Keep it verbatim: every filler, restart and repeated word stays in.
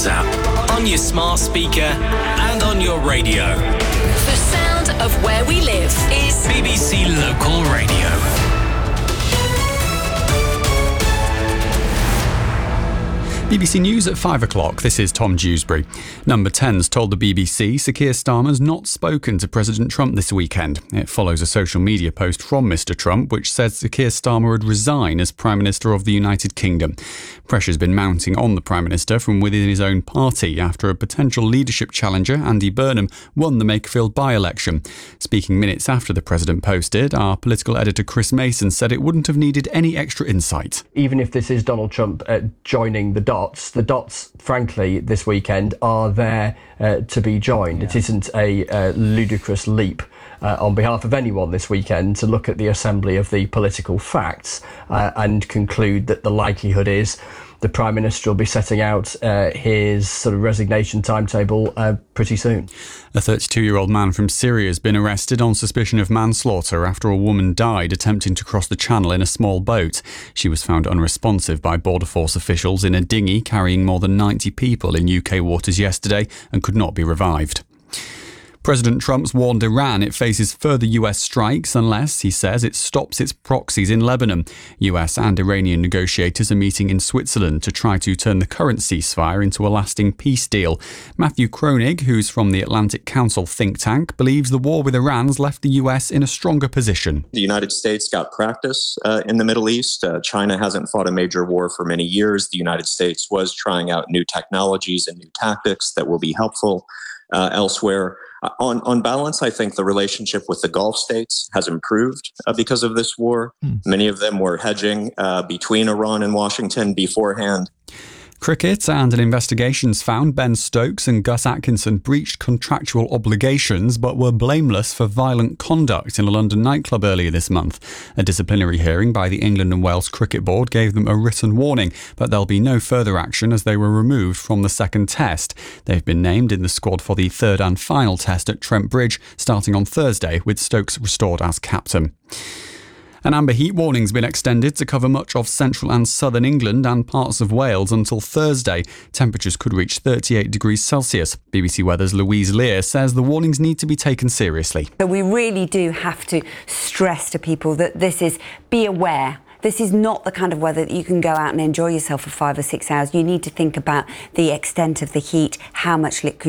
Sounds app, on your smart speaker and on your radio. The sound of where we live is B B C Local Radio. B B C News at five o'clock. This is Tom Dewsbury. Number ten's told the B B C Sir Keir Starmer's not spoken to President Trump this weekend. It follows a social media post from Mr Trump which says Sir Keir Starmer would resign as Prime Minister of the United Kingdom. Pressure's been mounting on the Prime Minister from within his own party after a potential leadership challenger, Andy Burnham, won the Makerfield by-election. Speaking minutes after the President posted, our political editor Chris Mason said it wouldn't have needed any extra insight. Even if this is Donald Trump uh, joining the dots, the dots, frankly, this weekend are there uh, to be joined. Yeah. It isn't a uh, ludicrous leap uh, on behalf of anyone this weekend to look at the assembly of the political facts uh, and conclude that the likelihood is the Prime Minister will be setting out uh, his sort of resignation timetable uh, pretty soon. A thirty-two-year-old man from Syria has been arrested on suspicion of manslaughter after a woman died attempting to cross the channel in a small boat. She was found unresponsive by Border Force officials in a dinghy carrying more than ninety people in U K waters yesterday and could not be revived. President Trump's warned Iran it faces further U S strikes unless, he says, it stops its proxies in Lebanon. U S and Iranian negotiators are meeting in Switzerland to try to turn the current ceasefire into a lasting peace deal. Matthew Kronig, who's from the Atlantic Council think tank, believes the war with Iran's left the U S in a stronger position. The United States got practice uh, in the Middle East. Uh, China hasn't fought a major war for many years. The United States was trying out new technologies and new tactics that will be helpful uh, elsewhere. On, on balance, I think the relationship with the Gulf states has improved uh, because of this war. Mm. Many of them were hedging uh, between Iran and Washington beforehand. Cricket and an investigation's found Ben Stokes and Gus Atkinson breached contractual obligations but were blameless for violent conduct in a London nightclub earlier this month. A disciplinary hearing by the England and Wales Cricket Board gave them a written warning, but there'll be no further action as they were removed from the second test. They've been named in the squad for the third and final test at Trent Bridge, starting on Thursday, with Stokes restored as captain. An amber heat warning's been extended to cover much of central and southern England and parts of Wales until Thursday. Temperatures could reach thirty-eight degrees Celsius. B B C Weather's Louise Lear says the warnings need to be taken seriously. So we really do have to stress to people that this is, be aware. This is not the kind of weather that you can go out and enjoy yourself for five or six hours. You need to think about the extent of the heat, how much liquid